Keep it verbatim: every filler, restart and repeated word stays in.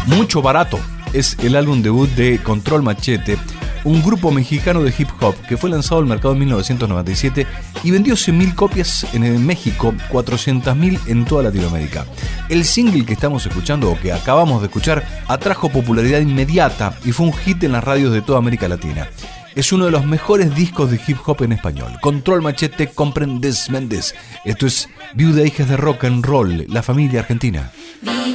Mucho Barato es el álbum debut de Control Machete, un grupo mexicano de hip hop que fue lanzado al mercado en mil novecientos noventa y siete y vendió cien mil copias en México, cuatrocientas mil en toda Latinoamérica. El single que estamos escuchando, o que acabamos de escuchar, atrajo popularidad inmediata y fue un hit en las radios de toda América Latina. Es uno de los mejores discos de hip hop en español. Control Machete, compren Des Méndez. Esto es Viuda e Hijas de Rock and Roll, la familia argentina.